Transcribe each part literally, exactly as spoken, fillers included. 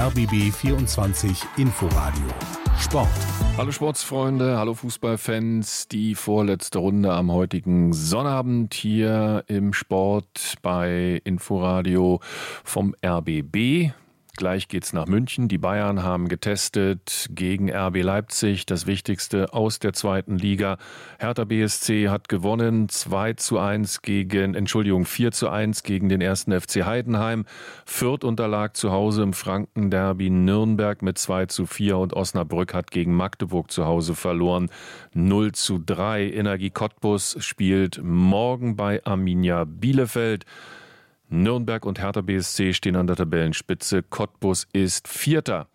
R B B vierundzwanzig Inforadio Sport. Hallo Sportsfreunde, hallo Fußballfans. Die vorletzte Runde am heutigen Sonnabend hier im Sport bei Inforadio vom R B B. Gleich geht's nach München. Die Bayern haben getestet gegen R B Leipzig, das Wichtigste aus der zweiten Liga. Hertha B S C hat gewonnen, zwei zu eins gegen, Entschuldigung, vier zu eins gegen den ersten F C Heidenheim. Fürth unterlag zu Hause im Franken-Derby Nürnberg mit zwei zu vier und Osnabrück hat gegen Magdeburg zu Hause verloren, null zu drei. Energie Cottbus spielt morgen bei Arminia Bielefeld. Nürnberg und Hertha B S C stehen an der Tabellenspitze. Cottbus ist Vierter.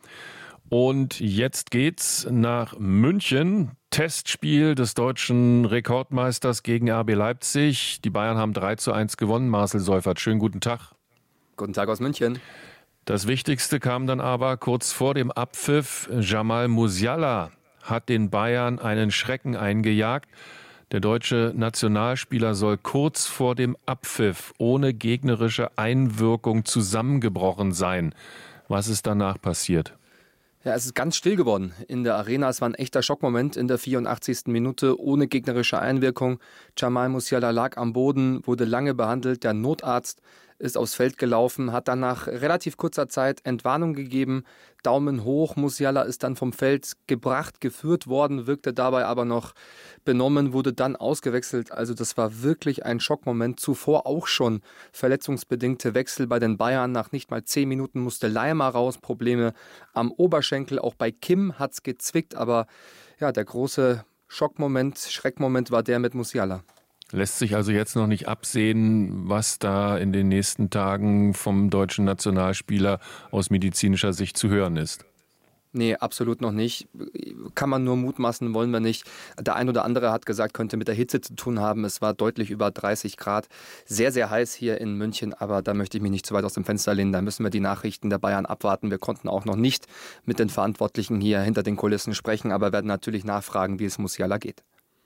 Und jetzt geht's nach München. Testspiel des deutschen Rekordmeisters gegen R B Leipzig. Die Bayern haben drei zu eins gewonnen. Marcel Seufert, schönen guten Tag. Guten Tag aus München. Das Wichtigste kam dann aber kurz vor dem Abpfiff. Jamal Musiala hat den Bayern einen Schrecken eingejagt. Der deutsche Nationalspieler soll kurz vor dem Abpfiff ohne gegnerische Einwirkung zusammengebrochen sein. Was ist danach passiert? Ja, es ist ganz still geworden in der Arena. Es war ein echter Schockmoment in der vierundachtzigsten Minute ohne gegnerische Einwirkung. Jamal Musiala lag am Boden, wurde lange behandelt. Der Notarzt ist aufs Feld gelaufen, hat dann nach relativ kurzer Zeit Entwarnung gegeben. Daumen hoch, Musiala ist dann vom Feld gebracht, geführt worden, wirkte dabei aber noch benommen, wurde dann ausgewechselt. Also das war wirklich ein Schockmoment. Zuvor auch schon verletzungsbedingte Wechsel bei den Bayern. Nach nicht mal zehn Minuten musste Leimer raus, Probleme am Oberschenkel. Auch bei Kim hat es gezwickt, aber ja, der große Schockmoment, Schreckmoment war der mit Musiala. Lässt sich also jetzt noch nicht absehen, was da in den nächsten Tagen vom deutschen Nationalspieler aus medizinischer Sicht zu hören ist? Nee, absolut noch nicht. Kann man nur mutmaßen, wollen wir nicht. Der ein oder andere hat gesagt, könnte mit der Hitze zu tun haben. Es war deutlich über dreißig Grad. Sehr, sehr heiß hier in München, aber da möchte ich mich nicht zu weit aus dem Fenster lehnen. Da müssen wir die Nachrichten der Bayern abwarten. Wir konnten auch noch nicht mit den Verantwortlichen hier hinter den Kulissen sprechen, aber werden natürlich nachfragen, wie es Musiala geht.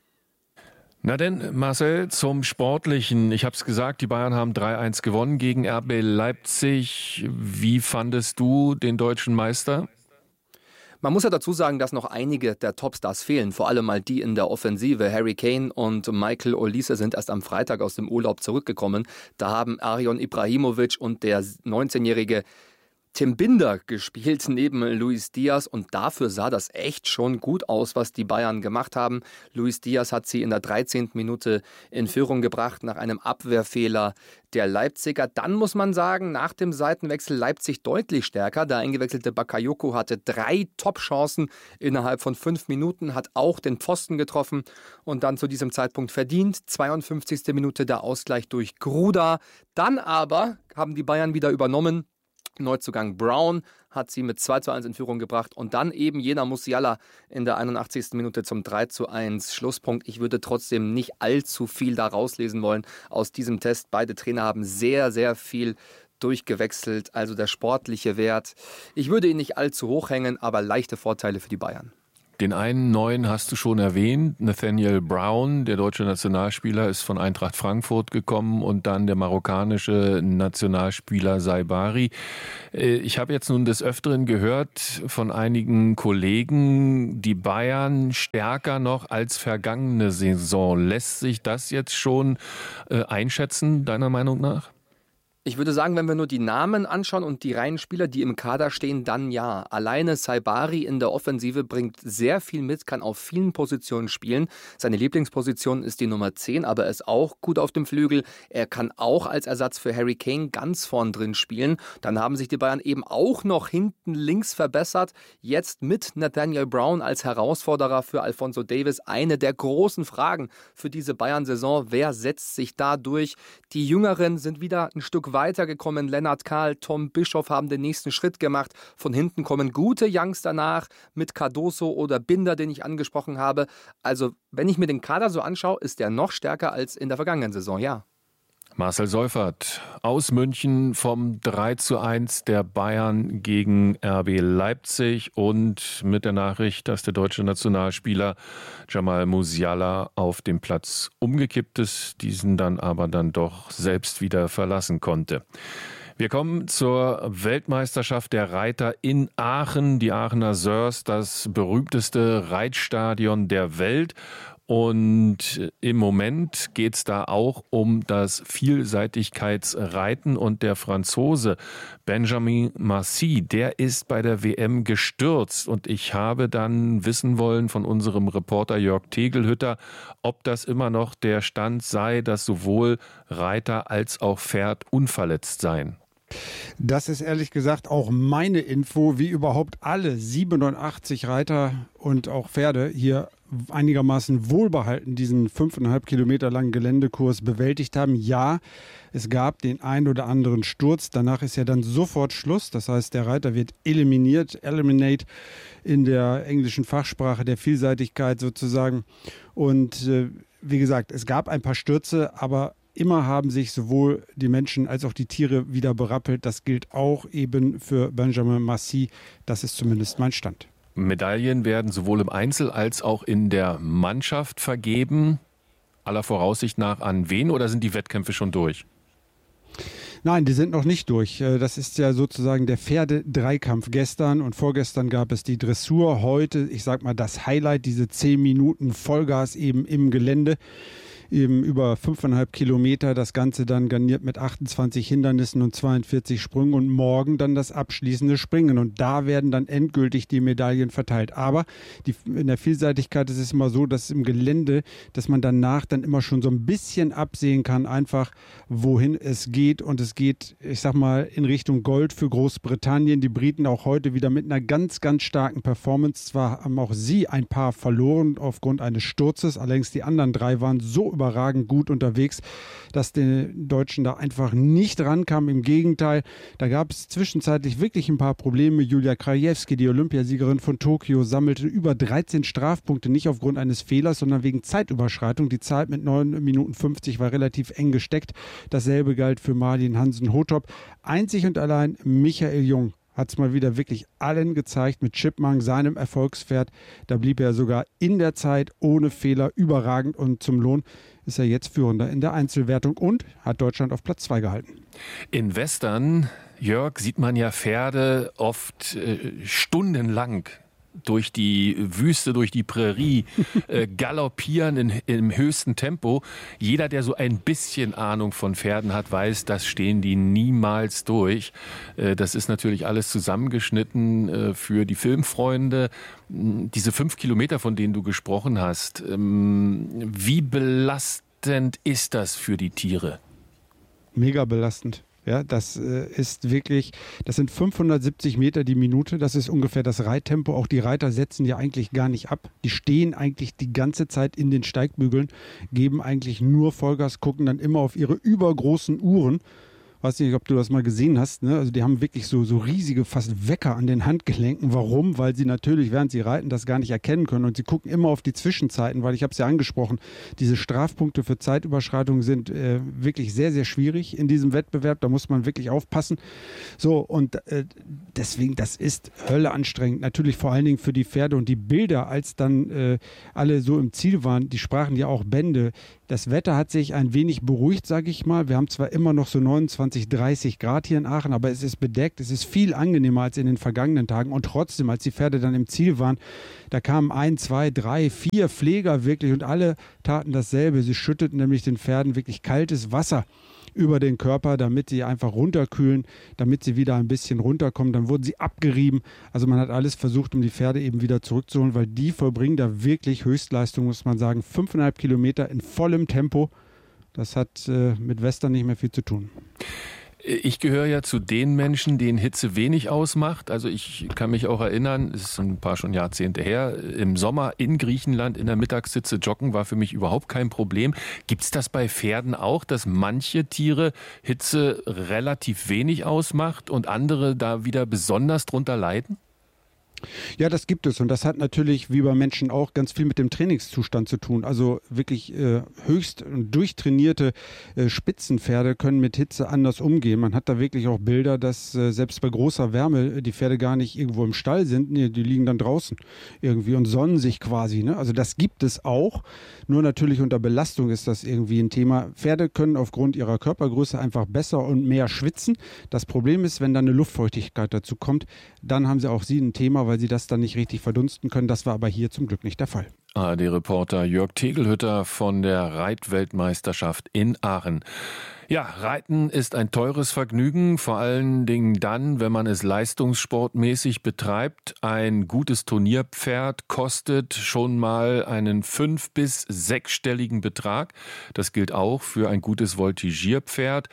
Na denn, Marcel, zum Sportlichen. Ich habe es gesagt, die Bayern haben drei eins gewonnen gegen R B Leipzig. Wie fandest du den deutschen Meister? Man muss ja dazu sagen, dass noch einige der Topstars fehlen, vor allem mal die in der Offensive. Harry Kane und Michael Olise sind erst am Freitag aus dem Urlaub zurückgekommen. Da haben Arion Ibrahimovic und der neunzehnjährige Tim Binder gespielt neben Luis Diaz und dafür sah das echt schon gut aus, was die Bayern gemacht haben. Luis Diaz hat sie in der dreizehnten Minute in Führung gebracht nach einem Abwehrfehler der Leipziger. Dann muss man sagen, nach dem Seitenwechsel Leipzig deutlich stärker. Der eingewechselte Bakayoko hatte drei Top-Chancen innerhalb von fünf Minuten, hat auch den Pfosten getroffen und dann zu diesem Zeitpunkt verdient. zweiundfünfzigste Minute der Ausgleich durch Gruda. Dann aber haben die Bayern wieder übernommen. Neuzugang Brown hat sie mit zwei zu eins in Führung gebracht und dann eben jener Musiala in der einundachtzigsten Minute zum drei zu eins Schlusspunkt. Ich würde trotzdem nicht allzu viel da rauslesen wollen aus diesem Test. Beide Trainer haben sehr, sehr viel durchgewechselt, also der sportliche Wert. Ich würde ihn nicht allzu hoch hängen, aber leichte Vorteile für die Bayern. Den einen neuen hast du schon erwähnt, Nathaniel Brown, der deutsche Nationalspieler, ist von Eintracht Frankfurt gekommen und dann der marokkanische Nationalspieler Saibari. Ich habe jetzt nun des Öfteren gehört von einigen Kollegen, die Bayern stärker noch als vergangene Saison. Lässt sich das jetzt schon einschätzen, deiner Meinung nach? Ich würde sagen, wenn wir nur die Namen anschauen und die reinen Spieler, die im Kader stehen, dann ja. Alleine Saibari in der Offensive bringt sehr viel mit, kann auf vielen Positionen spielen. Seine Lieblingsposition ist die Nummer zehn, aber er ist auch gut auf dem Flügel. Er kann auch als Ersatz für Harry Kane ganz vorn drin spielen. Dann haben sich die Bayern eben auch noch hinten links verbessert. Jetzt mit Nathaniel Brown als Herausforderer für Alphonso Davies. Eine der großen Fragen für diese Bayern-Saison. Wer setzt sich da durch? Die Jüngeren sind wieder ein Stück weitergekommen. Lennart Kahl, Tom Bischoff haben den nächsten Schritt gemacht. Von hinten kommen gute Youngster nach mit Cardoso oder Binder, den ich angesprochen habe. Also, wenn ich mir den Kader so anschaue, ist der noch stärker als in der vergangenen Saison, ja. Marcel Seufert aus München vom drei zu eins der Bayern gegen R B Leipzig und mit der Nachricht, dass der deutsche Nationalspieler Jamal Musiala auf dem Platz umgekippt ist, diesen dann aber dann doch selbst wieder verlassen konnte. Wir kommen zur Weltmeisterschaft der Reiter in Aachen. Die Aachener Sörs, das berühmteste Reitstadion der Welt. Und im Moment geht es da auch um das Vielseitigkeitsreiten. Und der Franzose Benjamin Marcy, der ist bei der W M gestürzt. Und ich habe dann wissen wollen von unserem Reporter Jörg Tegelhütter, ob das immer noch der Stand sei, dass sowohl Reiter als auch Pferd unverletzt seien. Das ist ehrlich gesagt auch meine Info, wie überhaupt alle siebenundachtzig Reiter und auch Pferde hier einigermaßen wohlbehalten diesen fünfeinhalb Kilometer langen Geländekurs bewältigt haben. Ja, es gab den ein oder anderen Sturz. Danach ist ja dann sofort Schluss. Das heißt, der Reiter wird eliminiert, eliminate in der englischen Fachsprache der Vielseitigkeit sozusagen. Und äh, wie gesagt, es gab ein paar Stürze, aber immer haben sich sowohl die Menschen als auch die Tiere wieder berappelt. Das gilt auch eben für Benjamin Marcy. Das ist zumindest mein Stand. Medaillen werden sowohl im Einzel als auch in der Mannschaft vergeben. Aller Voraussicht nach an wen, oder sind die Wettkämpfe schon durch? Nein, die sind noch nicht durch. Das ist ja sozusagen der Pferde-Dreikampf. Gestern und vorgestern gab es die Dressur. Heute, ich sag mal, das Highlight, diese zehn Minuten Vollgas eben im Gelände. Eben über fünfeinhalb Kilometer, das Ganze dann garniert mit achtundzwanzig Hindernissen und zweiundvierzig Sprüngen und morgen dann das abschließende Springen. Und da werden dann endgültig die Medaillen verteilt. Aber die, in der Vielseitigkeit ist es immer so, dass im Gelände, dass man danach dann immer schon so ein bisschen absehen kann, einfach wohin es geht. Und es geht, ich sag mal, in Richtung Gold für Großbritannien. Die Briten auch heute wieder mit einer ganz, ganz starken Performance. Zwar haben auch sie ein paar verloren aufgrund eines Sturzes, allerdings die anderen drei waren so überragend gut unterwegs, dass die Deutschen da einfach nicht rankamen. Im Gegenteil, da gab es zwischenzeitlich wirklich ein paar Probleme. Julia Krajewski, die Olympiasiegerin von Tokio, sammelte über dreizehn Strafpunkte, nicht aufgrund eines Fehlers, sondern wegen Zeitüberschreitung. Die Zeit mit neun Minuten fünfzig war relativ eng gesteckt. Dasselbe galt für Marlin Hansen-Hotop. Einzig und allein Michael Jung hat es mal wieder wirklich allen gezeigt mit Chipmunk, seinem Erfolgspferd. Da blieb er sogar in der Zeit ohne Fehler überragend und zum Lohn ist er jetzt Führender in der Einzelwertung und hat Deutschland auf Platz zwei gehalten. In Western, Jörg, sieht man ja Pferde oft äh, stundenlang durch die Wüste, durch die Prärie äh, galoppieren in, im höchsten Tempo. Jeder, der so ein bisschen Ahnung von Pferden hat, weiß, das stehen die niemals durch. Äh, das ist natürlich alles zusammengeschnitten äh, für die Filmfreunde. Diese fünf Kilometer, von denen du gesprochen hast, ähm, wie belastend ist das für die Tiere? Mega belastend. Ja, das äh, ist wirklich, das sind fünfhundertsiebzig Meter die Minute, das ist ungefähr das Reittempo. Auch die Reiter setzen ja eigentlich gar nicht ab. Die stehen eigentlich die ganze Zeit in den Steigbügeln, geben eigentlich nur Vollgas, gucken dann immer auf ihre übergroßen Uhren. Weiß nicht, ob du das mal gesehen hast, ne? Also die haben wirklich so, so riesige, fast Wecker an den Handgelenken. Warum? Weil sie natürlich, während sie reiten, das gar nicht erkennen können. Und sie gucken immer auf die Zwischenzeiten, weil ich habe es ja angesprochen, diese Strafpunkte für Zeitüberschreitung sind äh, wirklich sehr, sehr schwierig in diesem Wettbewerb. Da muss man wirklich aufpassen. So, und äh, deswegen, das ist Hölle anstrengend. Natürlich vor allen Dingen für die Pferde und die Bilder, als dann äh, alle so im Ziel waren, die sprachen ja auch Bände. Das Wetter hat sich ein wenig beruhigt, sage ich mal. Wir haben zwar immer noch so neunundzwanzig, dreißig Grad hier in Aachen, aber es ist bedeckt. Es ist viel angenehmer als in den vergangenen Tagen. Und trotzdem, als die Pferde dann im Ziel waren, da kamen ein, zwei, drei, vier Pfleger wirklich und alle taten dasselbe. Sie schütteten nämlich den Pferden wirklich kaltes Wasser über den Körper, damit sie einfach runterkühlen, damit sie wieder ein bisschen runterkommen. Dann wurden sie abgerieben. Also man hat alles versucht, um die Pferde eben wieder zurückzuholen, weil die vollbringen da wirklich Höchstleistung, muss man sagen. Fünfeinhalb Kilometer in vollem Tempo. Das hat äh, mit Western nicht mehr viel zu tun. Ich gehöre ja zu den Menschen, denen Hitze wenig ausmacht. Also ich kann mich auch erinnern, es ist ein paar schon Jahrzehnte her, im Sommer in Griechenland in der Mittagssitze joggen war für mich überhaupt kein Problem. Gibt es das bei Pferden auch, dass manche Tiere Hitze relativ wenig ausmacht und andere da wieder besonders drunter leiden? Ja, das gibt es und das hat natürlich wie bei Menschen auch ganz viel mit dem Trainingszustand zu tun. Also wirklich äh, höchst durchtrainierte äh, Spitzenpferde können mit Hitze anders umgehen. Man hat da wirklich auch Bilder, dass äh, selbst bei großer Wärme die Pferde gar nicht irgendwo im Stall sind. Nee, die liegen dann draußen irgendwie und sonnen sich quasi. Ne? Also das gibt es auch. Nur natürlich unter Belastung ist das irgendwie ein Thema. Pferde können aufgrund ihrer Körpergröße einfach besser und mehr schwitzen. Das Problem ist, wenn dann eine Luftfeuchtigkeit dazu kommt, dann haben sie auch sie ein Thema, weil sie das dann nicht richtig verdunsten können. Das war aber hier zum Glück nicht der Fall. A R D-Reporter Jörg Tegelhütter von der Reitweltmeisterschaft in Aachen. Ja, Reiten ist ein teures Vergnügen, vor allen Dingen dann, wenn man es leistungssportmäßig betreibt. Ein gutes Turnierpferd kostet schon mal einen fünf- bis sechsstelligen Betrag. Das gilt auch für ein gutes Voltigierpferd,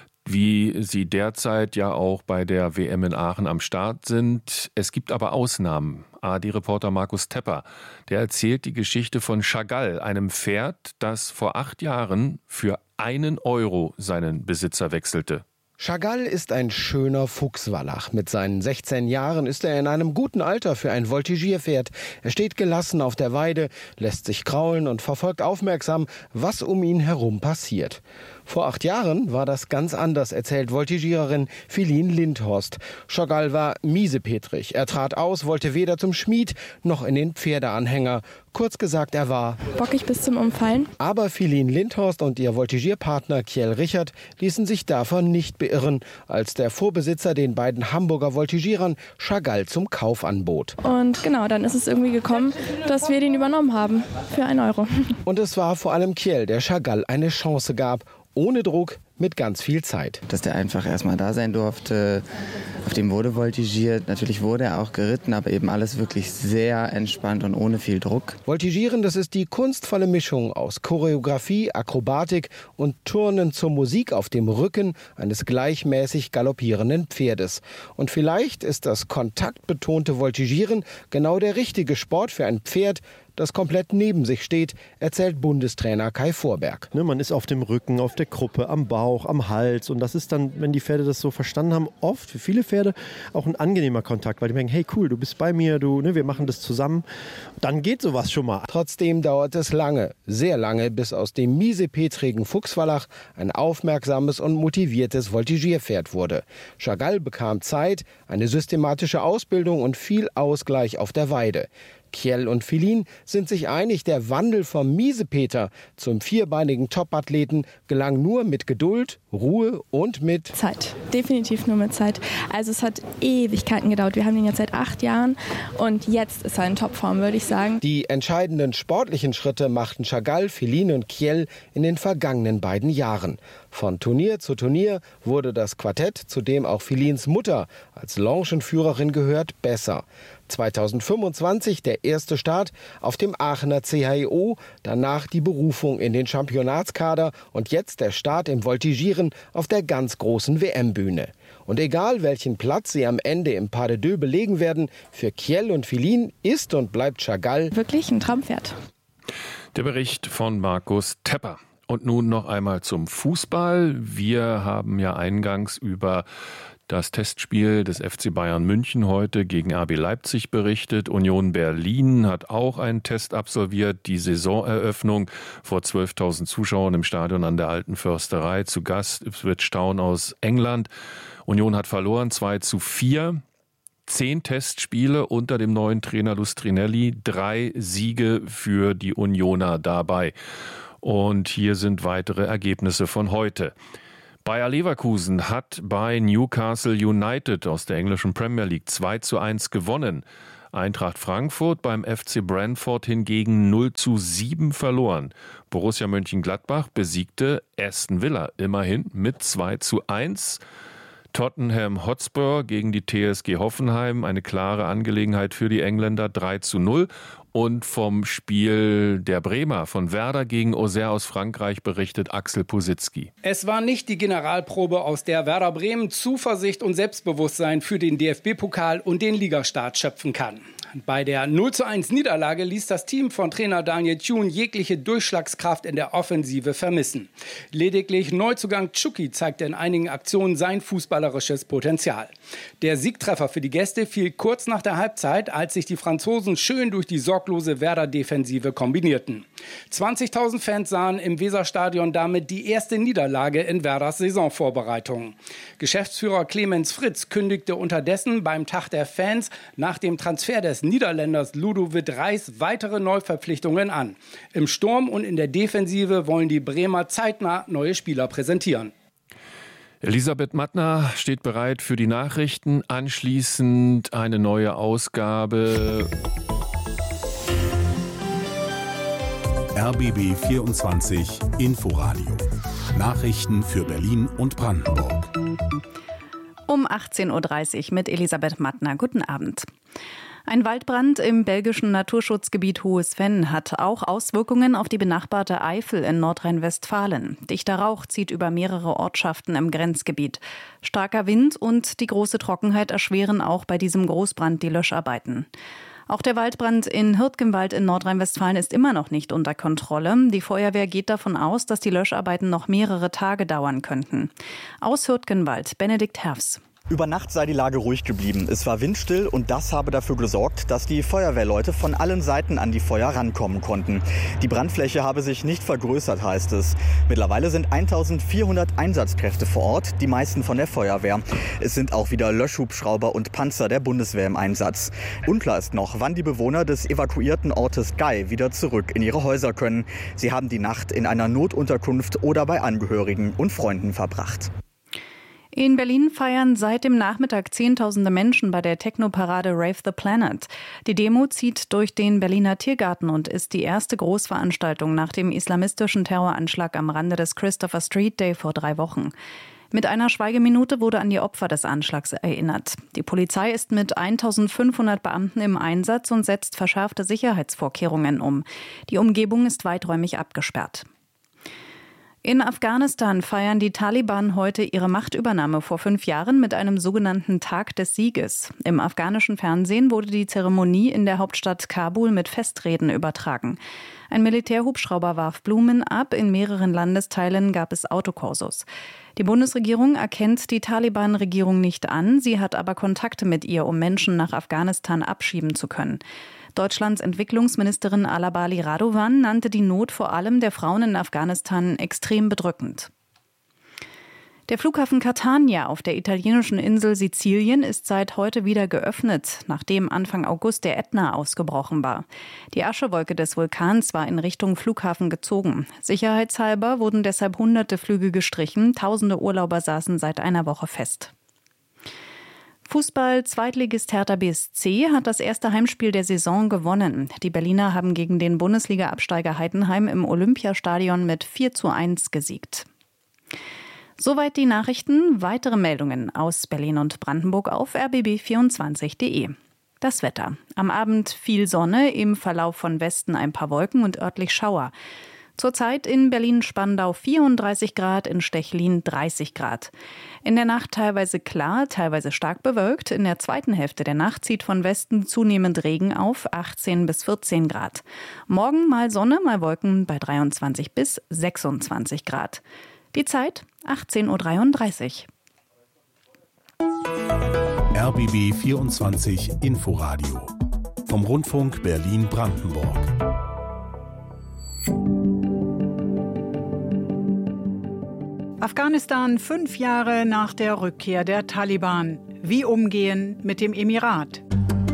wie sie derzeit ja auch bei der W M in Aachen am Start sind. Es gibt aber Ausnahmen. A R D-Reporter Markus Tepper, der erzählt die Geschichte von Chagall, einem Pferd, das vor acht Jahren für einen Euro seinen Besitzer wechselte. Chagall ist ein schöner Fuchswallach. Mit seinen sechzehn Jahren ist er in einem guten Alter für ein Voltigierpferd. Er steht gelassen auf der Weide, lässt sich kraulen und verfolgt aufmerksam, was um ihn herum passiert. Vor acht Jahren war das ganz anders, erzählt Voltigiererin Philine Lindhorst. Chagall war miesepetrig. Er trat aus, wollte weder zum Schmied noch in den Pferdeanhänger. Kurz gesagt, er war bockig bis zum Umfallen. Aber Philine Lindhorst und ihr Voltigierpartner Kjell Richard ließen sich davon nicht beirren, als der Vorbesitzer den beiden Hamburger Voltigierern Chagall zum Kauf anbot. Und genau, dann ist es irgendwie gekommen, dass wir den übernommen haben für einen Euro. Und es war vor allem Kjell, der Chagall eine Chance gab. Ohne Druck, mit ganz viel Zeit. Dass der einfach erstmal da sein durfte, auf dem wurde voltigiert. Natürlich wurde er auch geritten, aber eben alles wirklich sehr entspannt und ohne viel Druck. Voltigieren, das ist die kunstvolle Mischung aus Choreografie, Akrobatik und Turnen zur Musik auf dem Rücken eines gleichmäßig galoppierenden Pferdes. Und vielleicht ist das kontaktbetonte Voltigieren genau der richtige Sport für ein Pferd, das komplett neben sich steht, erzählt Bundestrainer Kai Vorberg. Ne, man ist auf dem Rücken, auf der Kruppe, am Bauch, am Hals. Und das ist dann, wenn die Pferde das so verstanden haben, oft für viele Pferde auch ein angenehmer Kontakt, weil die merken, hey cool, du bist bei mir, du, ne, wir machen das zusammen. Dann geht sowas schon mal. Trotzdem dauert es lange, sehr lange, bis aus dem miesepetrigen Fuchswallach ein aufmerksames und motiviertes Voltigierpferd wurde. Chagall bekam Zeit, eine systematische Ausbildung und viel Ausgleich auf der Weide. Kjell und Philine sind sich einig, der Wandel vom Miesepeter zum vierbeinigen Topathleten gelang nur mit Geduld, Ruhe und mit Zeit. Definitiv nur mit Zeit. Also es hat Ewigkeiten gedauert. Wir haben ihn jetzt seit acht Jahren und jetzt ist er in Topform, würde ich sagen. Die entscheidenden sportlichen Schritte machten Chagall, Philine und Kjell in den vergangenen beiden Jahren. Von Turnier zu Turnier wurde das Quartett, zu dem auch Philines Mutter als Longenführerin gehört, besser. zweitausendfünfundzwanzig der erste Start auf dem Aachener C H I O, danach die Berufung in den Championatskader und jetzt der Start im Voltigieren auf der ganz großen W M-Bühne. Und egal welchen Platz sie am Ende im Pas de Deux belegen werden, für Kjell und Philine ist und bleibt Chagall wirklich ein Traumpferd. Der Bericht von Markus Tepper. Und nun noch einmal zum Fußball. Wir haben ja eingangs über das Testspiel des F C Bayern München heute gegen R B Leipzig berichtet. Union Berlin hat auch einen Test absolviert. Die Saisoneröffnung vor zwölftausend Zuschauern im Stadion an der Alten Försterei. Zu Gast Ipswich Town aus England. Union hat verloren, zwei zu vier. Zehn Testspiele unter dem neuen Trainer Lustrinelli. Drei Siege für die Unioner dabei. Und hier sind weitere Ergebnisse von heute. Bayer Leverkusen hat bei Newcastle United aus der englischen Premier League zwei zu eins gewonnen. Eintracht Frankfurt beim F C Brentford hingegen null zu sieben verloren. Borussia Mönchengladbach besiegte Aston Villa immerhin mit zwei zu eins. Tottenham Hotspur gegen die T S G Hoffenheim, eine klare Angelegenheit für die Engländer, drei zu null. Und vom Spiel der Bremer von Werder gegen Auxerre aus Frankreich berichtet Axel Pusitzky. Es war nicht die Generalprobe, aus der Werder Bremen Zuversicht und Selbstbewusstsein für den D F B-Pokal und den Ligastart schöpfen kann. Bei der null zu eins Niederlage ließ das Team von Trainer Daniel Thune jegliche Durchschlagskraft in der Offensive vermissen. Lediglich Neuzugang Chucky zeigte in einigen Aktionen sein fußballerisches Potenzial. Der Siegtreffer für die Gäste fiel kurz nach der Halbzeit, als sich die Franzosen schön durch die sorglose Werder-Defensive kombinierten. zwanzigtausend Fans sahen im Weserstadion damit die erste Niederlage in Werders Saisonvorbereitung. Geschäftsführer Clemens Fritz kündigte unterdessen beim Tag der Fans nach dem Transfer des Niederländers Ludovic Reis weitere Neuverpflichtungen an. Im Sturm und in der Defensive wollen die Bremer zeitnah neue Spieler präsentieren. Elisabeth Mattner steht bereit für die Nachrichten. Anschließend eine neue Ausgabe. R B B vierundzwanzig Inforadio. Nachrichten für Berlin und Brandenburg. Um achtzehn Uhr dreißig mit Elisabeth Mattner. Guten Abend. Ein Waldbrand im belgischen Naturschutzgebiet Hohes Venn hat auch Auswirkungen auf die benachbarte Eifel in Nordrhein-Westfalen. Dichter Rauch zieht über mehrere Ortschaften im Grenzgebiet. Starker Wind und die große Trockenheit erschweren auch bei diesem Großbrand die Löscharbeiten. Auch der Waldbrand in Hürtgenwald in Nordrhein-Westfalen ist immer noch nicht unter Kontrolle. Die Feuerwehr geht davon aus, dass die Löscharbeiten noch mehrere Tage dauern könnten. Aus Hürtgenwald, Benedikt Herfs. Über Nacht sei die Lage ruhig geblieben. Es war windstill und das habe dafür gesorgt, dass die Feuerwehrleute von allen Seiten an die Feuer rankommen konnten. Die Brandfläche habe sich nicht vergrößert, heißt es. Mittlerweile sind eintausendvierhundert Einsatzkräfte vor Ort, die meisten von der Feuerwehr. Es sind auch wieder Löschhubschrauber und Panzer der Bundeswehr im Einsatz. Unklar ist noch, wann die Bewohner des evakuierten Ortes Gei wieder zurück in ihre Häuser können. Sie haben die Nacht in einer Notunterkunft oder bei Angehörigen und Freunden verbracht. In Berlin feiern seit dem Nachmittag Zehntausende Menschen bei der Techno-Parade Rave the Planet. Die Demo zieht durch den Berliner Tiergarten und ist die erste Großveranstaltung nach dem islamistischen Terroranschlag am Rande des Christopher Street Day vor drei Wochen. Mit einer Schweigeminute wurde an die Opfer des Anschlags erinnert. Die Polizei ist mit eintausendfünfhundert Beamten im Einsatz und setzt verschärfte Sicherheitsvorkehrungen um. Die Umgebung ist weiträumig abgesperrt. In Afghanistan feiern die Taliban heute ihre Machtübernahme vor fünf Jahren mit einem sogenannten Tag des Sieges. Im afghanischen Fernsehen wurde die Zeremonie in der Hauptstadt Kabul mit Festreden übertragen. Ein Militärhubschrauber warf Blumen ab, in mehreren Landesteilen gab es Autokorsos. Die Bundesregierung erkennt die Taliban-Regierung nicht an, sie hat aber Kontakte mit ihr, um Menschen nach Afghanistan abschieben zu können. Deutschlands Entwicklungsministerin Alabali Radovan nannte die Not vor allem der Frauen in Afghanistan extrem bedrückend. Der Flughafen Catania auf der italienischen Insel Sizilien ist seit heute wieder geöffnet, nachdem Anfang August der Ätna ausgebrochen war. Die Aschewolke des Vulkans war in Richtung Flughafen gezogen. Sicherheitshalber wurden deshalb hunderte Flüge gestrichen, tausende Urlauber saßen seit einer Woche fest. Fußball-Zweitligist Hertha B S C hat das erste Heimspiel der Saison gewonnen. Die Berliner haben gegen den Bundesliga-Absteiger Heidenheim im Olympiastadion mit vier zu eins gesiegt. Soweit die Nachrichten. Weitere Meldungen aus Berlin und Brandenburg auf r b b vierundzwanzig punkt de. Das Wetter. Am Abend viel Sonne, im Verlauf von Westen ein paar Wolken und örtlich Schauer. Zurzeit in Berlin-Spandau vierunddreißig Grad, in Stechlin dreißig Grad. In der Nacht teilweise klar, teilweise stark bewölkt. In der zweiten Hälfte der Nacht zieht von Westen zunehmend Regen auf, achtzehn bis vierzehn Grad. Morgen mal Sonne, mal Wolken bei dreiundzwanzig bis sechsundzwanzig Grad. Die Zeit achtzehn Uhr dreiunddreißig. R B B vierundzwanzig Inforadio vom Rundfunk Berlin-Brandenburg. Afghanistan fünf Jahre nach der Rückkehr der Taliban. Wie umgehen mit dem Emirat?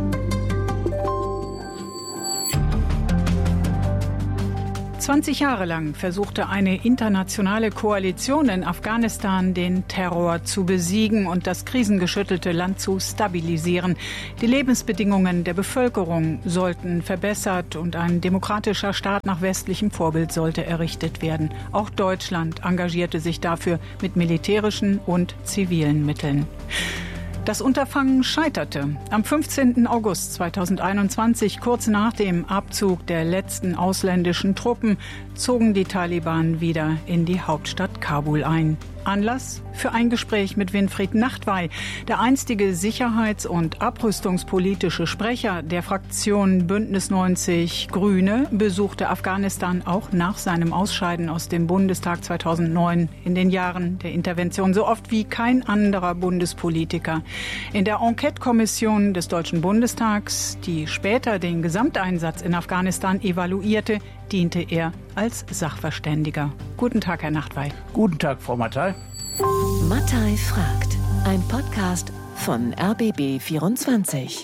zwanzig Jahre lang versuchte eine internationale Koalition in Afghanistan, den Terror zu besiegen und das krisengeschüttelte Land zu stabilisieren. Die Lebensbedingungen der Bevölkerung sollten verbessert und ein demokratischer Staat nach westlichem Vorbild sollte errichtet werden. Auch Deutschland engagierte sich dafür mit militärischen und zivilen Mitteln. Das Unterfangen scheiterte. Am fünfzehnten August zweitausendeinundzwanzig, kurz nach dem Abzug der letzten ausländischen Truppen, zogen die Taliban wieder in die Hauptstadt Kabul ein. Anlass für ein Gespräch mit Winfried Nachtwey. Der einstige sicherheits- und abrüstungspolitische Sprecher der Fraktion Bündnis neunzig Grüne besuchte Afghanistan auch nach seinem Ausscheiden aus dem Bundestag zweitausendneun in den Jahren der Intervention so oft wie kein anderer Bundespolitiker. In der Enquete-Kommission des Deutschen Bundestags, die später den Gesamteinsatz in Afghanistan evaluierte, diente er als Sachverständiger. Guten Tag, Herr Nachtwey. Guten Tag, Frau Mattei. Mattei fragt. Ein Podcast von R B B vierundzwanzig.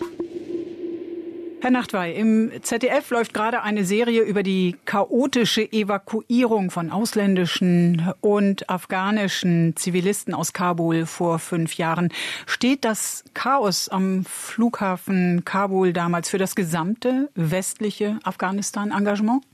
Herr Nachtwey, im Z D F läuft gerade eine Serie über die chaotische Evakuierung von ausländischen und afghanischen Zivilisten aus Kabul vor fünf Jahren. Steht das Chaos am Flughafen Kabul damals für das gesamte westliche Afghanistan-Engagement?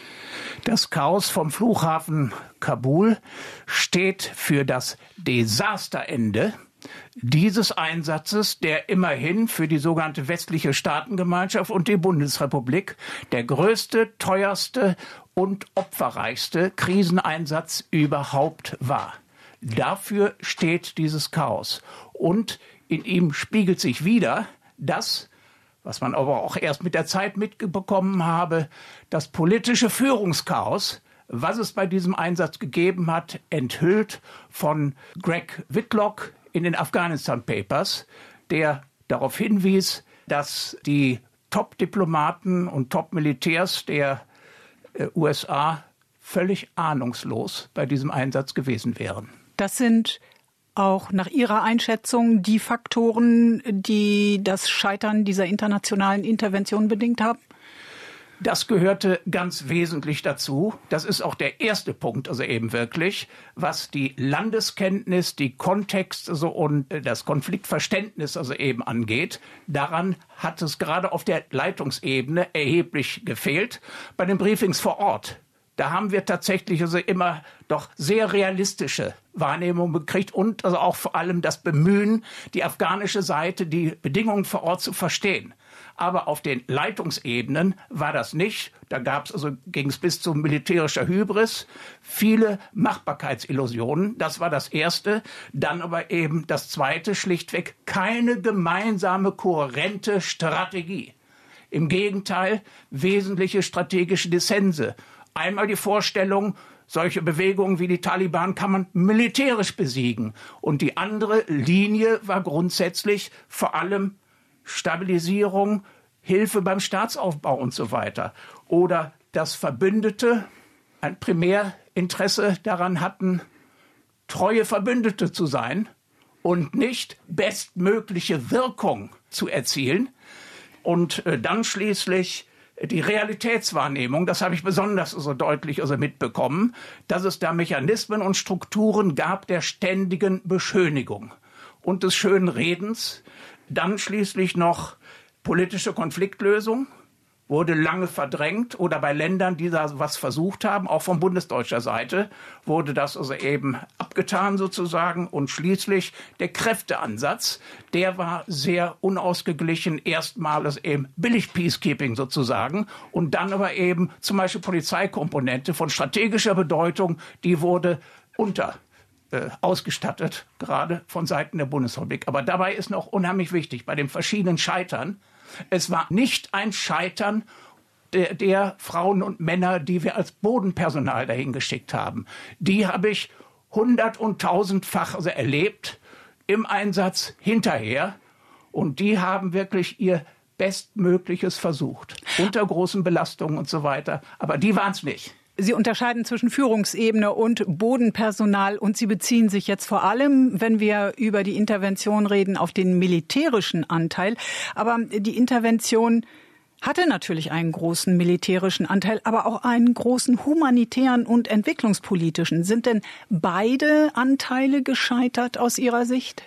Das Chaos vom Flughafen Kabul steht für das Desasterende dieses Einsatzes, der immerhin für die sogenannte westliche Staatengemeinschaft und die Bundesrepublik der größte, teuerste und opferreichste Kriseneinsatz überhaupt war. Dafür steht dieses Chaos. Und in ihm spiegelt sich wider das, was man aber auch erst mit der Zeit mitbekommen habe, das politische Führungschaos, was es bei diesem Einsatz gegeben hat, enthüllt von Greg Whitlock in den Afghanistan Papers, der darauf hinwies, dass die Top-Diplomaten und Top-Militärs der äh, U S A völlig ahnungslos bei diesem Einsatz gewesen wären. Das sind auch nach Ihrer Einschätzung die Faktoren, die das Scheitern dieser internationalen Intervention bedingt haben? Das gehörte ganz wesentlich dazu. Das ist auch der erste Punkt, also eben wirklich, was die Landeskenntnis, die Kontext also und das Konfliktverständnis also eben angeht. Daran hat es gerade auf der Leitungsebene erheblich gefehlt. Bei den Briefings vor Ort, da haben wir tatsächlich also immer doch sehr realistische Wahrnehmungen gekriegt und also auch vor allem das Bemühen, die afghanische Seite, die Bedingungen vor Ort zu verstehen. Aber auf den Leitungsebenen war das nicht. Da gab's also, ging es bis zu militärischer Hybris, viele Machbarkeitsillusionen. Das war das Erste. Dann aber eben das Zweite, schlichtweg keine gemeinsame, kohärente Strategie. Im Gegenteil, wesentliche strategische Dissense. Einmal die Vorstellung, solche Bewegungen wie die Taliban kann man militärisch besiegen. Und die andere Linie war grundsätzlich vor allem Stabilisierung, Hilfe beim Staatsaufbau und so weiter. Oder dass Verbündete ein Primärinteresse daran hatten, treue Verbündete zu sein und nicht bestmögliche Wirkung zu erzielen. Und äh, dann schließlich die Realitätswahrnehmung, das habe ich besonders so deutlich also mitbekommen, dass es da Mechanismen und Strukturen gab der ständigen Beschönigung und des schönen Redens. Dann schließlich noch politische Konfliktlösung, wurde lange verdrängt oder bei Ländern, die da was versucht haben, auch von bundesdeutscher Seite, wurde das also eben abgetan sozusagen. Und schließlich der Kräfteansatz, der war sehr unausgeglichen, erstmals eben billig Peacekeeping sozusagen und dann aber eben zum Beispiel Polizeikomponente von strategischer Bedeutung, die wurde unter Äh, ausgestattet, gerade von Seiten der Bundesrepublik. Aber dabei ist noch unheimlich wichtig, bei den verschiedenen Scheitern, es war nicht ein Scheitern der, der Frauen und Männer, die wir als Bodenpersonal dahin geschickt haben. Die habe ich hundert- und tausendfach also erlebt im Einsatz hinterher. Und die haben wirklich ihr Bestmögliches versucht, unter großen Belastungen und so weiter. Aber die waren es nicht. Sie unterscheiden zwischen Führungsebene und Bodenpersonal und Sie beziehen sich jetzt vor allem, wenn wir über die Intervention reden, auf den militärischen Anteil. Aber die Intervention hatte natürlich einen großen militärischen Anteil, aber auch einen großen humanitären und entwicklungspolitischen. Sind denn beide Anteile gescheitert aus Ihrer Sicht?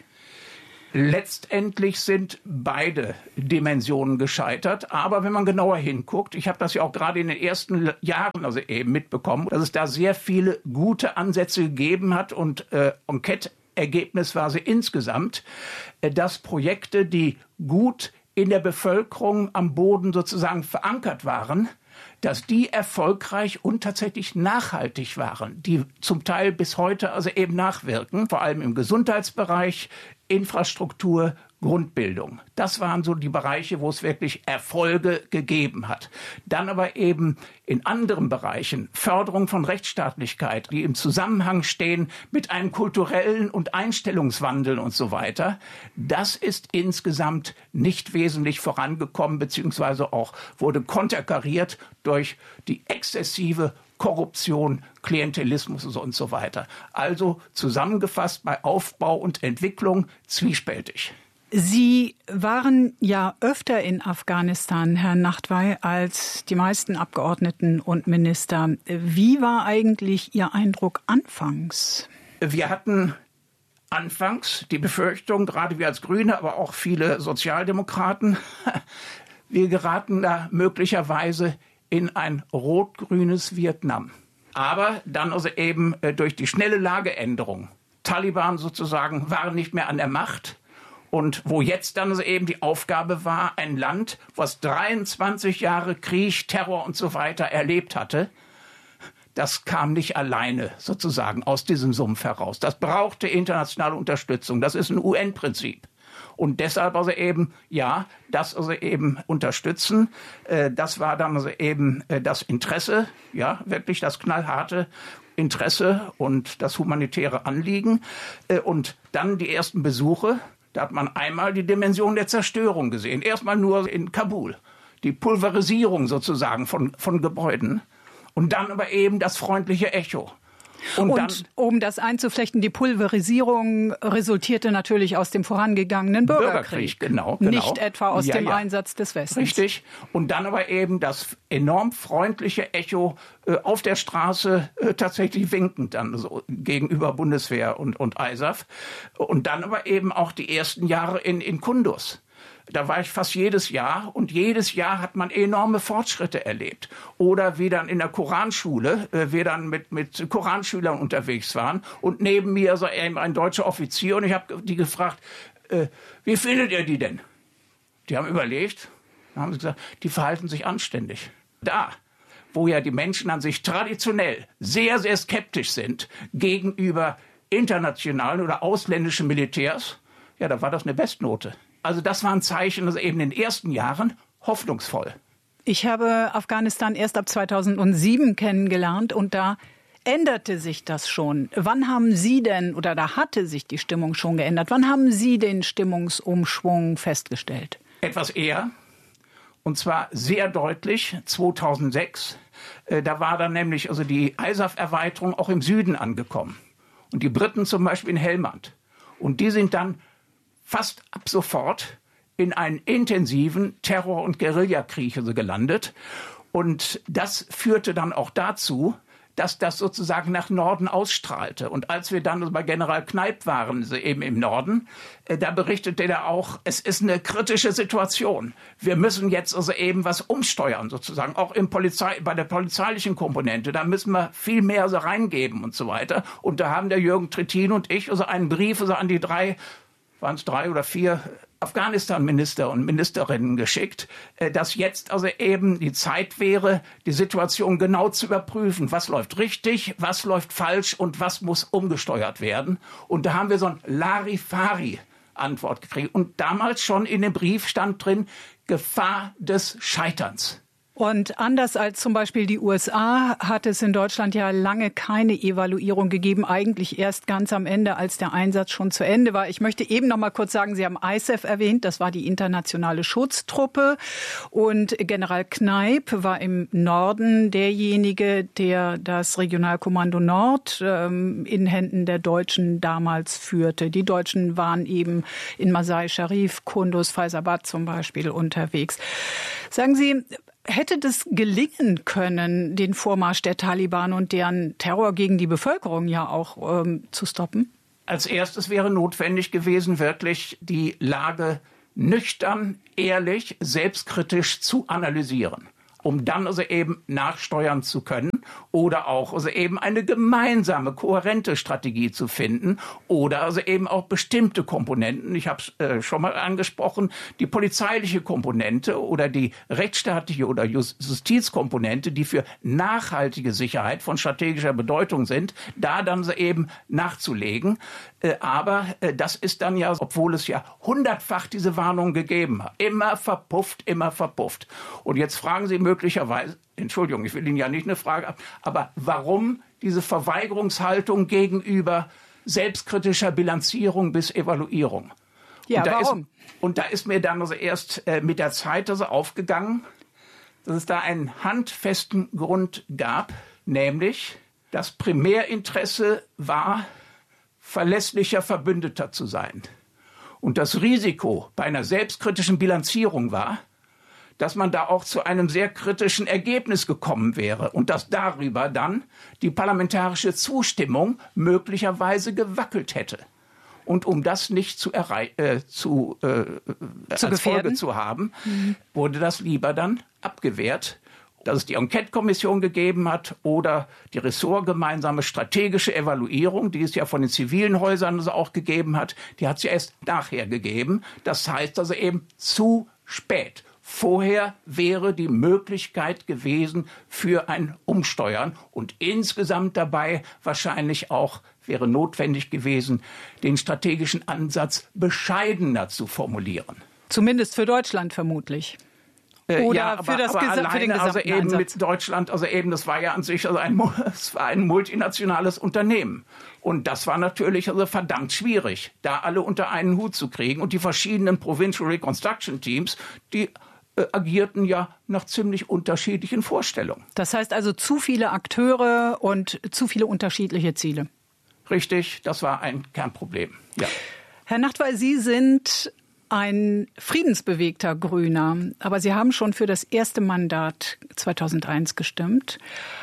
Letztendlich sind beide Dimensionen gescheitert. Aber wenn man genauer hinguckt, ich habe das ja auch gerade in den ersten Jahren also eben mitbekommen, dass es da sehr viele gute Ansätze gegeben hat und äh, Enquete-Ergebnis war sie insgesamt, äh, dass Projekte, die gut in der Bevölkerung am Boden sozusagen verankert waren, dass die erfolgreich und tatsächlich nachhaltig waren, die zum Teil bis heute also eben nachwirken, vor allem im Gesundheitsbereich, Infrastruktur, Grundbildung. Das waren so die Bereiche, wo es wirklich Erfolge gegeben hat. Dann aber eben in anderen Bereichen Förderung von Rechtsstaatlichkeit, die im Zusammenhang stehen mit einem kulturellen und Einstellungswandel und so weiter. Das ist insgesamt nicht wesentlich vorangekommen, beziehungsweise auch wurde konterkariert durch die exzessive Korruption, Klientelismus und so weiter. Also zusammengefasst bei Aufbau und Entwicklung zwiespältig. Sie waren ja öfter in Afghanistan, Herr Nachtwey, als die meisten Abgeordneten und Minister. Wie war eigentlich Ihr Eindruck anfangs? Wir hatten anfangs die Befürchtung, gerade wir als Grüne, aber auch viele Sozialdemokraten, wir geraten da möglicherweise in ein rot-grünes Vietnam. Aber dann also eben durch die schnelle Lageänderung. Taliban sozusagen waren nicht mehr an der Macht. Und wo jetzt dann also eben die Aufgabe war, ein Land, was dreiundzwanzig Jahre Krieg, Terror und so weiter erlebt hatte, das kam nicht alleine sozusagen aus diesem Sumpf heraus. Das brauchte internationale Unterstützung. Das ist ein U N-Prinzip. Und deshalb also eben, ja, das also eben unterstützen. Äh, das war dann also eben äh, das Interesse, ja, wirklich das knallharte Interesse und das humanitäre Anliegen. Äh, und dann die ersten Besuche. Da hat man einmal die Dimension der Zerstörung gesehen. Erstmal nur in Kabul. Die Pulverisierung sozusagen von, von Gebäuden. Und dann aber eben das freundliche Echo. Und, und dann, um das einzuflechten, die Pulverisierung resultierte natürlich aus dem vorangegangenen Bürgerkrieg. Bürgerkrieg, genau, genau. Nicht etwa aus ja, dem ja. Einsatz des Westens. Richtig. Und dann aber eben das enorm freundliche Echo äh, auf der Straße, äh, tatsächlich winkend dann so gegenüber Bundeswehr und, und I S A F. Und dann aber eben auch die ersten Jahre in, in Kunduz. Da war ich fast jedes Jahr und jedes Jahr hat man enorme Fortschritte erlebt. Oder wie dann in der Koranschule, äh, wir dann mit, mit Koranschülern unterwegs waren und neben mir so ein, ein deutscher Offizier und ich habe die gefragt, äh, wie findet ihr die denn? Die haben überlegt, dann haben sie gesagt, die verhalten sich anständig. Da, wo ja die Menschen an sich traditionell sehr, sehr skeptisch sind gegenüber internationalen oder ausländischen Militärs, ja, da war das eine Bestnote. Also das waren Zeichen, also eben in den ersten Jahren hoffnungsvoll. Ich habe Afghanistan erst ab zweitausendsieben kennengelernt und da änderte sich das schon. Wann haben Sie denn, oder da hatte sich die Stimmung schon geändert, wann haben Sie den Stimmungsumschwung festgestellt? Etwas eher, und zwar sehr deutlich, zweitausendsechs. Äh, da war dann nämlich also die I S A F-Erweiterung auch im Süden angekommen. Und die Briten zum Beispiel in Helmand. Und die sind dann fast ab sofort in einen intensiven Terror- und Guerillakrieg also gelandet. Und das führte dann auch dazu, dass das sozusagen nach Norden ausstrahlte. Und als wir dann bei General Kneip waren, also eben im Norden, äh, da berichtete er auch, es ist eine kritische Situation. Wir müssen jetzt also eben was umsteuern, sozusagen, auch im Polizei, bei der polizeilichen Komponente. Da müssen wir viel mehr so reingeben und so weiter. Und da haben der Jürgen Trittin und ich also einen Brief also an die drei, waren es drei oder vier Afghanistan-Minister und Ministerinnen geschickt, dass jetzt also eben die Zeit wäre, die Situation genau zu überprüfen. Was läuft richtig, was läuft falsch und was muss umgesteuert werden. Und da haben wir so ein Larifari-Antwort gekriegt. Und damals schon in dem Brief stand drin, Gefahr des Scheiterns. Und anders als zum Beispiel die U S A hat es in Deutschland ja lange keine Evaluierung gegeben, eigentlich erst ganz am Ende, als der Einsatz schon zu Ende war. Ich möchte eben noch mal kurz sagen, Sie haben I S A F erwähnt, das war die internationale Schutztruppe. Und General Kneip war im Norden derjenige, der das Regionalkommando Nord ähm, in Händen der Deutschen damals führte. Die Deutschen waren eben in Masai Sharif, Kunduz, Faizabad zum Beispiel unterwegs. Sagen Sie, hätte das gelingen können, den Vormarsch der Taliban und deren Terror gegen die Bevölkerung ja auch ähm, zu stoppen? Als erstes wäre notwendig gewesen, wirklich die Lage nüchtern, ehrlich, selbstkritisch zu analysieren. um dann also eben nachsteuern zu können oder auch also eben eine gemeinsame, kohärente Strategie zu finden oder also eben auch bestimmte Komponenten, ich habe es äh, schon mal angesprochen, die polizeiliche Komponente oder die rechtsstaatliche oder Justizkomponente, die für nachhaltige Sicherheit von strategischer Bedeutung sind, da dann so eben nachzulegen. Äh, aber äh, das ist dann ja, obwohl es ja hundertfach diese Warnung gegeben hat, immer verpufft, immer verpufft. Und jetzt fragen Sie möglicherweise, Entschuldigung, ich will Ihnen ja nicht eine Frage ab, aber warum diese Verweigerungshaltung gegenüber selbstkritischer Bilanzierung bis Evaluierung? Ja, und da warum? Ist, und da ist mir dann also erst äh, mit der Zeit also aufgegangen, dass es da einen handfesten Grund gab, nämlich das Primärinteresse war, verlässlicher Verbündeter zu sein. Und das Risiko bei einer selbstkritischen Bilanzierung war, dass man da auch zu einem sehr kritischen Ergebnis gekommen wäre und dass darüber dann die parlamentarische Zustimmung möglicherweise gewackelt hätte. Und um das nicht zu, errei- äh, zu, äh, zu als Folge zu haben, mhm. wurde das lieber dann abgewehrt, dass es die Enquete-Kommission gegeben hat oder die ressortgemeinsame strategische Evaluierung, die es ja von den zivilen Häusern also auch gegeben hat, die hat es ja erst nachher gegeben. Das heißt also eben zu spät. Vorher wäre die Möglichkeit gewesen für ein Umsteuern und insgesamt dabei wahrscheinlich auch wäre notwendig gewesen, den strategischen Ansatz bescheidener zu formulieren. Zumindest für Deutschland vermutlich. Oder ja, aber, für, das aber Gesa- für den gesamten also eben Einsatz. mit Deutschland, also eben, das war ja an sich also ein, es war ein multinationales Unternehmen. Und das war natürlich also verdammt schwierig, da alle unter einen Hut zu kriegen. Und die verschiedenen Provincial Reconstruction Teams, die äh, agierten ja nach ziemlich unterschiedlichen Vorstellungen. Das heißt also zu viele Akteure und zu viele unterschiedliche Ziele. Richtig, das war ein Kernproblem, ja. Herr Nachtwey, Sie sind ein friedensbewegter Grüner, aber Sie haben schon für das erste Mandat zweitausendeins gestimmt.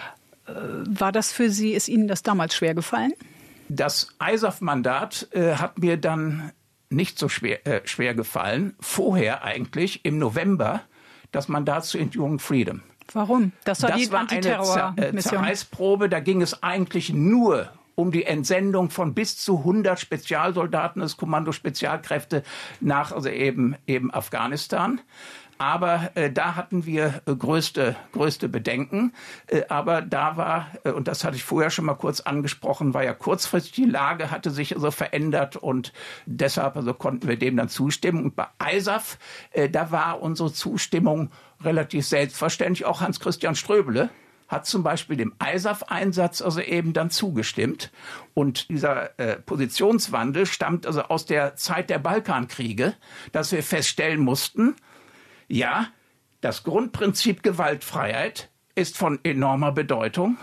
War das für Sie, ist Ihnen das damals schwer gefallen? Das I S A F-Mandat äh, hat mir dann nicht so schwer, äh, schwer gefallen. Vorher eigentlich, im November, das Mandat zu Enduring Freedom. Warum? Das war das die war eine Antiterror-Mission. Zerreißprobe, da ging es eigentlich nur um die Entsendung von bis zu hundert Spezialsoldaten des Kommando Spezialkräfte nach also eben, eben Afghanistan. Aber äh, da hatten wir äh, größte, größte Bedenken. Äh, aber da war, äh, und das hatte ich vorher schon mal kurz angesprochen, war ja kurzfristig die Lage, hatte sich also verändert und deshalb also konnten wir dem dann zustimmen. Und bei I S A F, äh, da war unsere Zustimmung relativ selbstverständlich. Auch Hans-Christian Ströbele hat zum Beispiel dem I S A F-Einsatz also eben dann zugestimmt. Und dieser äh, Positionswandel stammt also aus der Zeit der Balkankriege, dass wir feststellen mussten, ja, das Grundprinzip Gewaltfreiheit ist von enormer Bedeutung,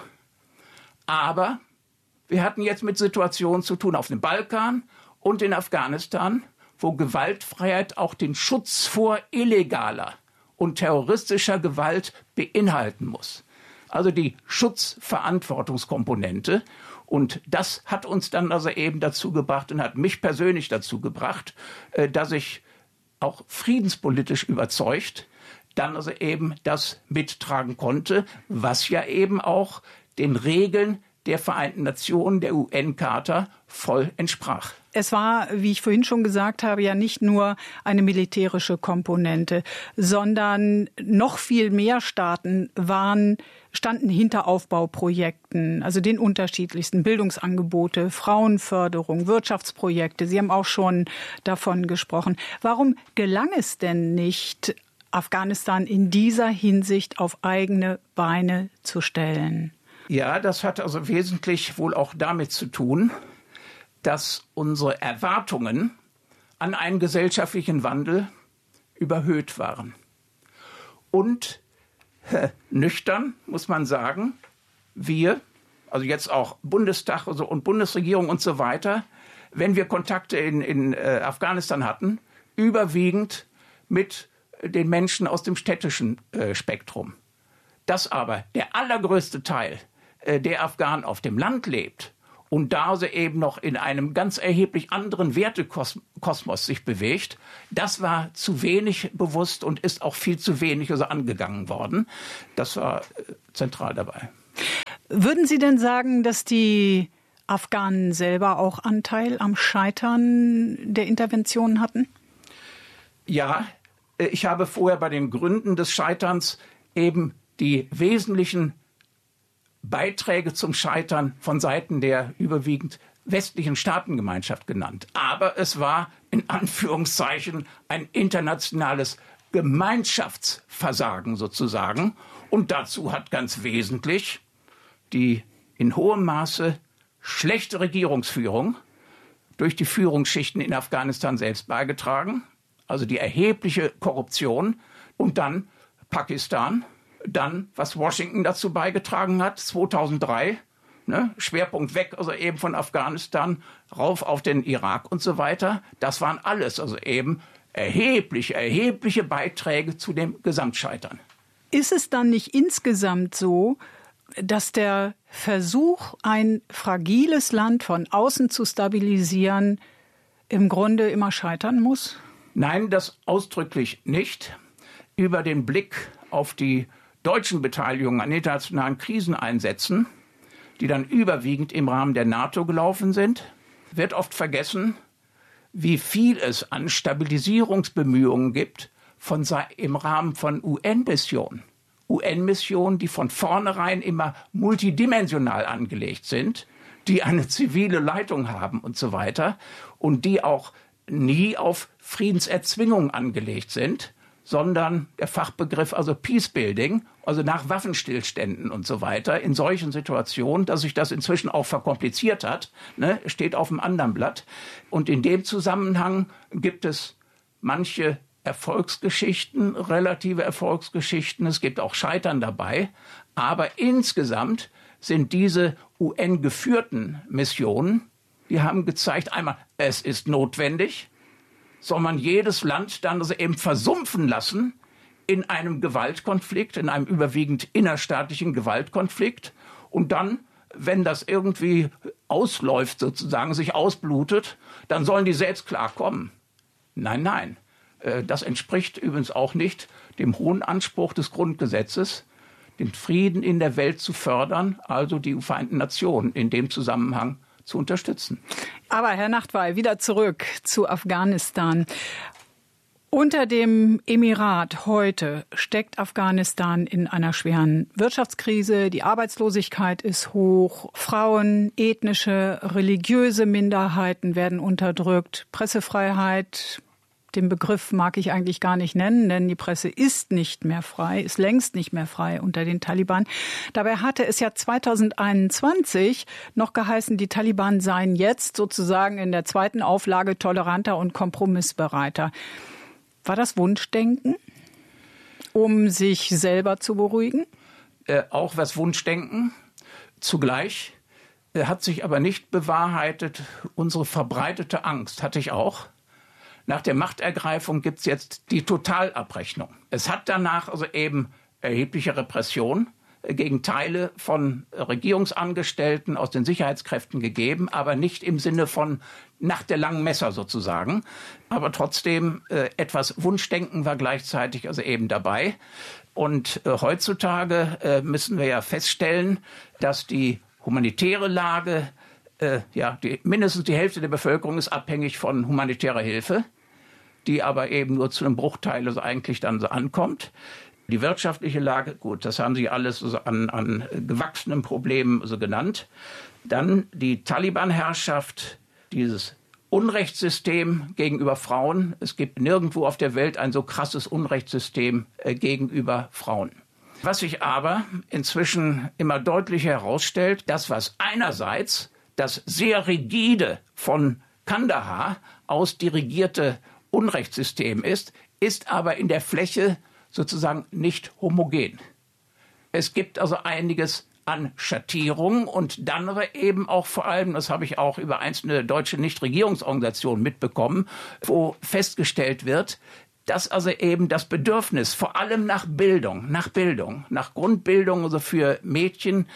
aber wir hatten jetzt mit Situationen zu tun auf dem Balkan und in Afghanistan, wo Gewaltfreiheit auch den Schutz vor illegaler und terroristischer Gewalt beinhalten muss. Also die Schutzverantwortungskomponente. Und das hat uns dann also eben dazu gebracht und hat mich persönlich dazu gebracht, dass ich auch friedenspolitisch überzeugt dann also eben das mittragen konnte, was ja eben auch den Regeln der Vereinten Nationen, der U N-Charta, voll entsprach. Es war, wie ich vorhin schon gesagt habe, ja nicht nur eine militärische Komponente, sondern noch viel mehr Staaten waren, standen hinter Aufbauprojekten, also den unterschiedlichsten Bildungsangebote, Frauenförderung, Wirtschaftsprojekte. Sie haben auch schon davon gesprochen. Warum gelang es denn nicht, Afghanistan in dieser Hinsicht auf eigene Beine zu stellen? Ja, das hat also wesentlich wohl auch damit zu tun, dass unsere Erwartungen an einen gesellschaftlichen Wandel überhöht waren. Und äh, nüchtern muss man sagen, wir, also jetzt auch Bundestag also und Bundesregierung und so weiter, wenn wir Kontakte in, in äh, Afghanistan hatten, überwiegend mit den Menschen aus dem städtischen äh, Spektrum. Dass aber der allergrößte Teil äh, der Afghanen auf dem Land lebt und da sie eben noch in einem ganz erheblich anderen Wertekosmos sich bewegt, das war zu wenig bewusst und ist auch viel zu wenig also angegangen worden. Das war zentral dabei. Würden Sie denn sagen, dass die Afghanen selber auch Anteil am Scheitern der Intervention hatten? Ja, ich habe vorher bei den Gründen des Scheiterns eben die wesentlichen Beiträge zum Scheitern von Seiten der überwiegend westlichen Staatengemeinschaft genannt. Aber es war in Anführungszeichen ein internationales Gemeinschaftsversagen sozusagen. Und dazu hat ganz wesentlich die in hohem Maße schlechte Regierungsführung durch die Führungsschichten in Afghanistan selbst beigetragen. Also die erhebliche Korruption. Und dann Pakistan. Dann, was Washington dazu beigetragen hat, zweitausenddrei, ne, Schwerpunkt weg, also eben von Afghanistan, rauf auf den Irak und so weiter. Das waren alles, also eben erhebliche, erhebliche Beiträge zu dem Gesamtscheitern. Ist es dann nicht insgesamt so, dass der Versuch, ein fragiles Land von außen zu stabilisieren, im Grunde immer scheitern muss? Nein, das ausdrücklich nicht. Über den Blick auf die deutschen Beteiligungen an internationalen Kriseneinsätzen, die dann überwiegend im Rahmen der NATO gelaufen sind, wird oft vergessen, wie viel es an Stabilisierungsbemühungen gibt von, im Rahmen von U N-Missionen. U N-Missionen, die von vornherein immer multidimensional angelegt sind, die eine zivile Leitung haben und so weiter und die auch nie auf Friedenserzwingung angelegt sind, sondern der Fachbegriff also Peacebuilding, also nach Waffenstillständen und so weiter, in solchen Situationen, dass sich das inzwischen auch verkompliziert hat, ne, steht auf dem anderen Blatt. Und in dem Zusammenhang gibt es manche Erfolgsgeschichten, relative Erfolgsgeschichten, es gibt auch Scheitern dabei, aber insgesamt sind diese U N-geführten Missionen, die haben gezeigt, einmal, es ist notwendig, soll man jedes Land dann also eben versumpfen lassen in einem Gewaltkonflikt, in einem überwiegend innerstaatlichen Gewaltkonflikt und dann, wenn das irgendwie ausläuft sozusagen, sich ausblutet, dann sollen die selbst klarkommen. Nein, nein. Das entspricht übrigens auch nicht dem hohen Anspruch des Grundgesetzes, den Frieden in der Welt zu fördern, also die Vereinten Nationen in dem Zusammenhang zu unterstützen. Aber Herr Nachtwey, wieder zurück zu Afghanistan. Unter dem Emirat heute steckt Afghanistan in einer schweren Wirtschaftskrise. Die Arbeitslosigkeit ist hoch. Frauen, ethnische, religiöse Minderheiten werden unterdrückt. Pressefreiheit, den Begriff mag ich eigentlich gar nicht nennen, denn die Presse ist nicht mehr frei, ist längst nicht mehr frei unter den Taliban. Dabei hatte es ja zweitausendeinundzwanzig noch geheißen, die Taliban seien jetzt sozusagen in der zweiten Auflage toleranter und kompromissbereiter. War das Wunschdenken, um sich selber zu beruhigen? Äh, auch was Wunschdenken. Zugleich äh, hat sich aber nicht bewahrheitet, unsere verbreitete Angst hatte ich auch. Nach der Machtergreifung gibt es jetzt die Totalabrechnung. Es hat danach also eben erhebliche Repression gegen Teile von Regierungsangestellten aus den Sicherheitskräften gegeben, aber nicht im Sinne von nach der langen Messer sozusagen. Aber trotzdem äh, etwas Wunschdenken war gleichzeitig also eben dabei. Und äh, heutzutage äh, müssen wir ja feststellen, dass die humanitäre Lage, äh, ja, die, mindestens die Hälfte der Bevölkerung ist abhängig von humanitärer Hilfe, die aber eben nur zu einem Bruchteil also eigentlich dann so ankommt. Die wirtschaftliche Lage, gut, das haben Sie alles so an, an gewachsenen Problemen so genannt. Dann die Taliban-Herrschaft, dieses Unrechtssystem gegenüber Frauen. Es gibt nirgendwo auf der Welt ein so krasses Unrechtssystem äh, gegenüber Frauen. Was sich aber inzwischen immer deutlicher herausstellt, das, was einerseits das sehr rigide von Kandahar aus dirigierte Unrechtssystem ist, ist aber in der Fläche sozusagen nicht homogen. Es gibt also einiges an Schattierungen und dann aber eben auch vor allem, das habe ich auch über einzelne deutsche Nichtregierungsorganisationen mitbekommen, wo festgestellt wird, dass also eben das Bedürfnis vor allem nach Bildung, nach Bildung, nach Grundbildung also für Mädchen,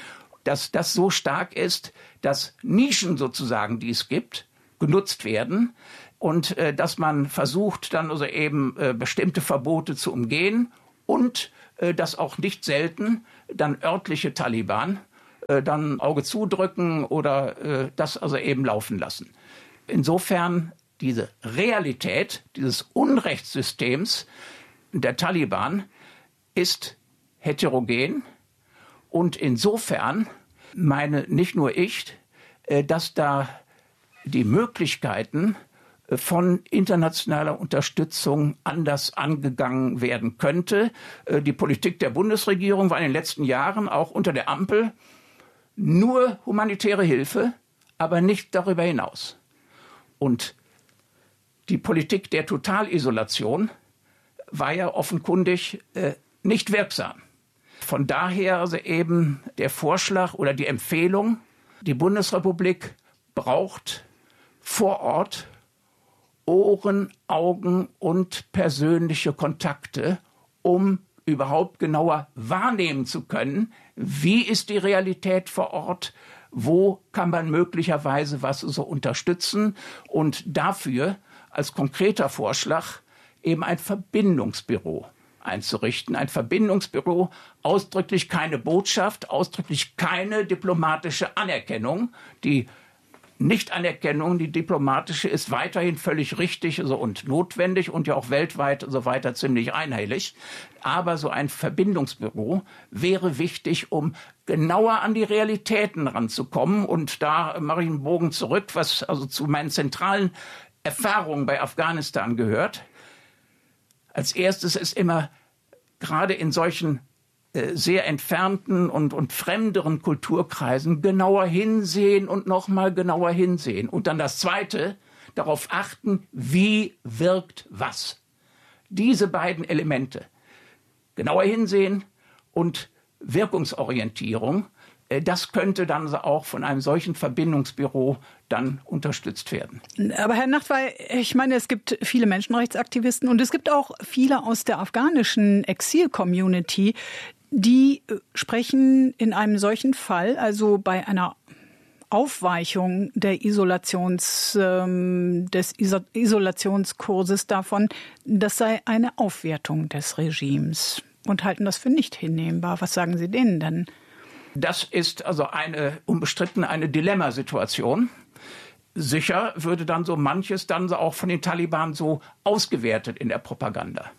dass das so stark ist, dass Nischen sozusagen, die es gibt, genutzt werden und äh, dass man versucht, dann also eben äh, bestimmte Verbote zu umgehen und äh, dass auch nicht selten dann örtliche Taliban äh, dann Auge zudrücken oder äh, das also eben laufen lassen. Insofern diese Realität dieses Unrechtssystems der Taliban ist heterogen und insofern meine nicht nur ich, äh, dass da die Möglichkeiten von internationaler Unterstützung anders angegangen werden könnte. Die Politik der Bundesregierung war in den letzten Jahren auch unter der Ampel nur humanitäre Hilfe, aber nicht darüber hinaus. Und die Politik der Totalisolation war ja offenkundig äh, nicht wirksam. Von daher also eben der Vorschlag oder die Empfehlung, die Bundesrepublik braucht vor Ort Ohren, Augen und persönliche Kontakte, um überhaupt genauer wahrnehmen zu können, wie ist die Realität vor Ort, wo kann man möglicherweise was so unterstützen und dafür als konkreter Vorschlag eben ein Verbindungsbüro einzurichten. Ein Verbindungsbüro, ausdrücklich keine Botschaft, ausdrücklich keine diplomatische Anerkennung. Die Nichtanerkennung, die diplomatische, ist weiterhin völlig richtig also und notwendig und ja auch weltweit und so weiter ziemlich einhellig. Aber so ein Verbindungsbüro wäre wichtig, um genauer an die Realitäten ranzukommen. Und da mache ich einen Bogen zurück, was also zu meinen zentralen Erfahrungen bei Afghanistan gehört. Als erstes ist immer gerade in solchen äh, sehr entfernten und, und fremderen Kulturkreisen genauer hinsehen und nochmal genauer hinsehen. Und dann das Zweite, darauf achten, wie wirkt was. Diese beiden Elemente, genauer hinsehen und Wirkungsorientierung, äh, das könnte dann auch von einem solchen Verbindungsbüro dann unterstützt werden. Aber Herr Nachtwey, ich meine, es gibt viele Menschenrechtsaktivisten und es gibt auch viele aus der afghanischen Exil-Community, die sprechen in einem solchen Fall, also bei einer Aufweichung der Isolations, ähm, des Iso- Isolationskurses davon, das sei eine Aufwertung des Regimes und halten das für nicht hinnehmbar. Was sagen Sie denen denn? Das ist also eine unbestritten eine Dilemmasituation. Sicher würde dann so manches dann auch von den Taliban so ausgewertet in der Propaganda.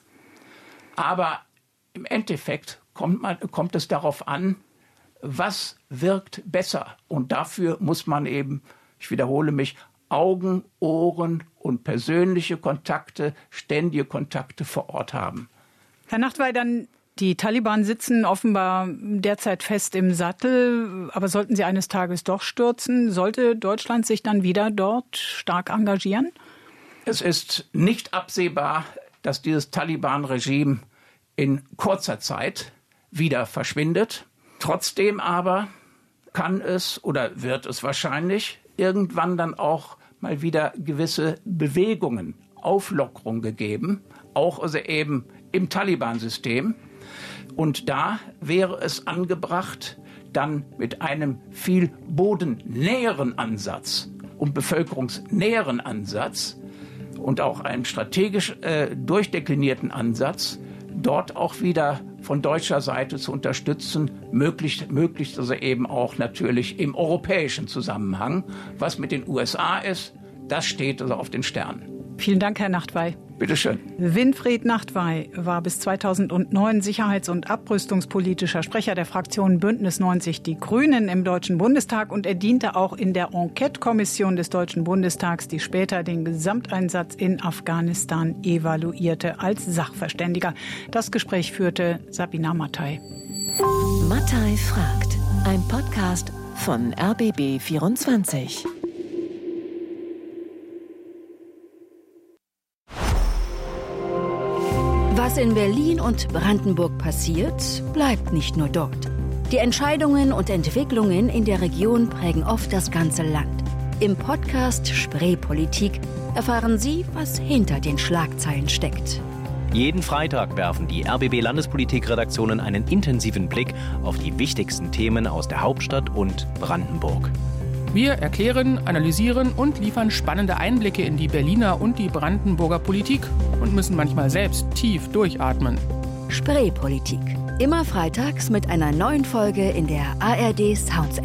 Aber im Endeffekt kommt, man, kommt es darauf an, was wirkt besser. Und dafür muss man eben, ich wiederhole mich, Augen, Ohren und persönliche Kontakte, ständige Kontakte vor Ort haben. Herr Nachtwey, dann die Taliban sitzen offenbar derzeit fest im Sattel, aber sollten sie eines Tages doch stürzen, sollte Deutschland sich dann wieder dort stark engagieren? Es ist nicht absehbar, dass dieses Taliban-Regime in kurzer Zeit wieder verschwindet. Trotzdem aber kann es oder wird es wahrscheinlich irgendwann dann auch mal wieder gewisse Bewegungen, Auflockerung gegeben, auch also eben im Taliban-System. Und da wäre es angebracht, dann mit einem viel bodennäheren Ansatz und bevölkerungsnäheren Ansatz und auch einem strategisch äh, durchdeklinierten Ansatz, dort auch wieder von deutscher Seite zu unterstützen, möglichst, möglichst also eben auch natürlich im europäischen Zusammenhang. Was mit den U S A ist, das steht also auf den Sternen. Vielen Dank, Herr Nachtwey. Bitte schön. Winfried Nachtwey war bis zweitausendneun sicherheits- und abrüstungspolitischer Sprecher der Fraktion Bündnis neunzig Die Grünen im Deutschen Bundestag und er diente auch in der Enquete-Kommission des Deutschen Bundestags, die später den Gesamteinsatz in Afghanistan evaluierte als Sachverständiger. Das Gespräch führte Sabina Mattei. Mattei fragt, ein Podcast von R B B vierundzwanzig. Was in Berlin und Brandenburg passiert, bleibt nicht nur dort. Die Entscheidungen und Entwicklungen in der Region prägen oft das ganze Land. Im Podcast Spreepolitik erfahren Sie, was hinter den Schlagzeilen steckt. Jeden Freitag werfen die R B B-Landespolitik-Redaktionen einen intensiven Blick auf die wichtigsten Themen aus der Hauptstadt und Brandenburg. Wir erklären, analysieren und liefern spannende Einblicke in die Berliner und die Brandenburger Politik und müssen manchmal selbst tief durchatmen. Spreepolitik. Immer freitags mit einer neuen Folge in der A R D Sounds App.